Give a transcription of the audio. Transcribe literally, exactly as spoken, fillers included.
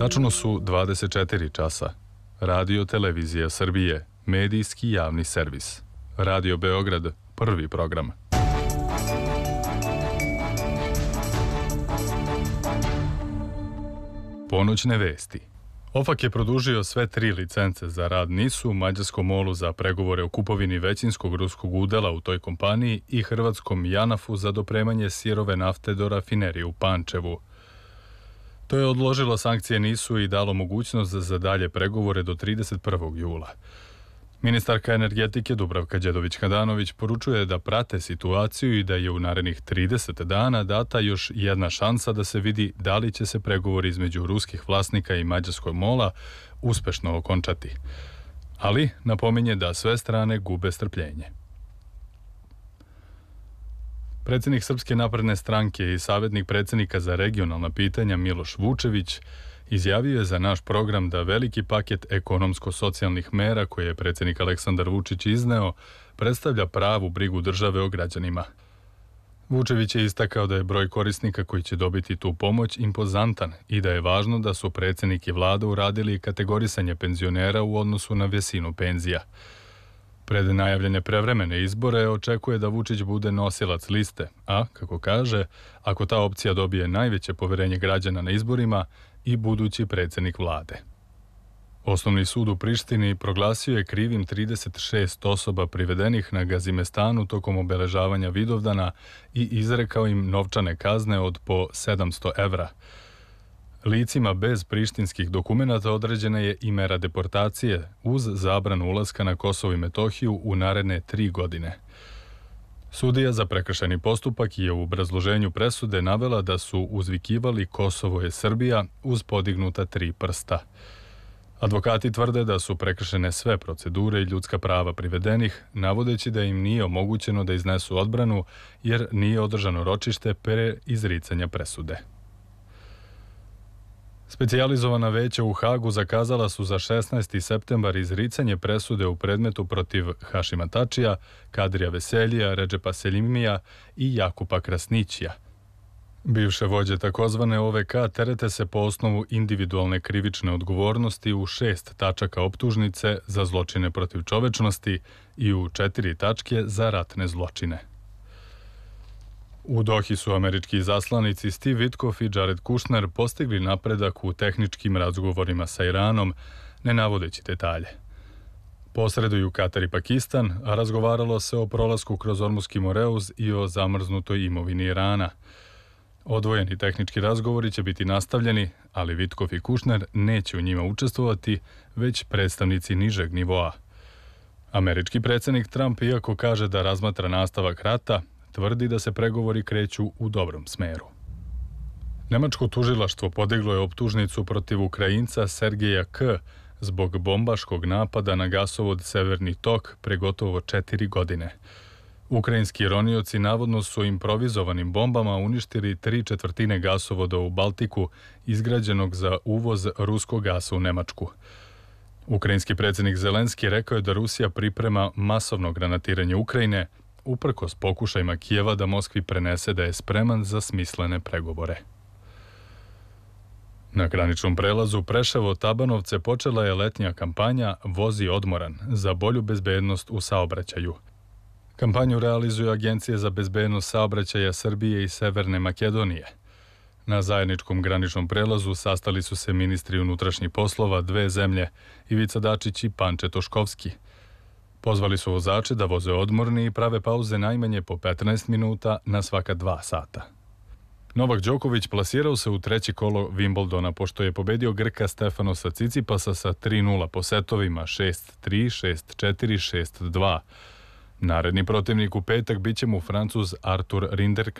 Tačno su dvadeset četiri časa. Radio Televizija Srbije, medijski javni servis. Radio Beograd, prvi program. Ponoćne vesti. OFAK je produžio sve tri licence za rad NIS-u, Mađarskom molu za pregovore o kupovini većinskog ruskog udela u toj kompaniji i hrvatskom JANAF-u za dopremanje sirove nafte do rafinerije u Pančevu. To je odložilo sankcije NIS-u i dalo mogućnost za dalje pregovore do trideset prvog jula. Ministarka energetike Dubravka Đedović-Handanović poručuje da prate situaciju i da je u narednih trideset dana data još jedna šansa da se vidi da li će se pregovori između ruskih vlasnika i Mađarskog mola uspešno okončati. Ali napominje da sve strane gube strpljenje. Predsjednik Srpske napredne stranke i savjetnik predsjednika za regionalna pitanja Miloš Vučević izjavio je za naš program da veliki paket ekonomsko-socijalnih mera koje je predsjednik Aleksandar Vučić izneo predstavlja pravu brigu države o građanima. Vučević je istakao da je broj korisnika koji će dobiti tu pomoć impozantan i da je važno da su predsjednik i vlada uradili kategorisanje penzionera u odnosu na visinu penzija. Pred najavljene prevremene izbore očekuje da Vučić bude nosilac liste, a, kako kaže, ako ta opcija dobije najveće poverenje građana na izborima, i budući predsjednik vlade. Osnovni sud u Prištini proglasio je krivim trideset šest osoba privedenih na Gazimestanu tokom obeležavanja Vidovdana i izrekao im novčane kazne od po sedamsto evra. Licima bez prištinskih dokumenata određena je i mera deportacije uz zabranu ulaska na Kosovo i Metohiju u naredne tri godine. Sudija za prekršajni postupak je u obrazloženju presude navela da su uzvikivali Kosovo je Srbija uz podignuta tri prsta. Advokati tvrde da su prekršene sve procedure i ljudska prava privedenih, navodeći da im nije omogućeno da iznesu odbranu jer nije održano ročište pre izricanja presude. Specijalizovana veća u Hagu zakazala su za šesnaesti septembar izricanje presude u predmetu protiv Hašima Tačija, Kadrija Veseljija, Redžepa Seljimija i Jakupa Krasnićija. Bivše vođe takozvane O V K terete se po osnovu individualne krivične odgovornosti u šest tačaka optužnice za zločine protiv čovečnosti i u četiri tačke za ratne zločine. U Dohi su američki izaslanici Steve Witkoff i Jared Kushner postigli napredak u tehničkim razgovorima sa Iranom, ne navodeći detalje. Posreduju Katar i Pakistan, a razgovaralo se o prolasku kroz Ormuski Moreuz i o zamrznutoj imovini Irana. Odvojeni tehnički razgovori će biti nastavljeni, ali Witkoff i Kushner neće u njima učestvovati, već predstavnici nižeg nivoa. Američki predsjednik Trump, iako kaže da razmatra nastavak rata, tvrdi da se pregovori kreću u dobrom smeru. Nemačko tužilaštvo podiglo je optužnicu protiv Ukrajinca Sergeja K. zbog bombaškog napada na gasovod Severni tok pre gotovo četiri godine. Ukrajinski ronioci navodno su improvizovanim bombama uništili tri četvrtine gasovoda u Baltiku, izgrađenog za uvoz ruskog gasa u Nemačku. Ukrajinski predsjednik Zelenski rekao je da Rusija priprema masovno granatiranje Ukrajine, uprkos pokušajima Kijeva da Moskvi prenese da je spreman za smislene pregovore. Na graničnom prelazu Preševo-Tabanovce počela je letnja kampanja Vozi odmoran za bolju bezbednost u saobraćaju. Kampanju realizuju Agencije za bezbednost saobraćaja Srbije i Severne Makedonije. Na zajedničkom graničnom prelazu sastali su se ministri unutrašnjih poslova dve zemlje, Ivica Dačić i Panče Toškovski. Pozvali su vozače da voze odmorni i prave pauze najmanje po petnaest minuta na svaka dva sata. Novak Đoković plasirao se u treći kolo Wimbledona pošto je pobedio Grka Stefanosa Cicipasa sa tri nula po setovima šest tri, šest četiri, šest dva. Naredni protivnik u petak biće mu Francuz Artur Rinderknez.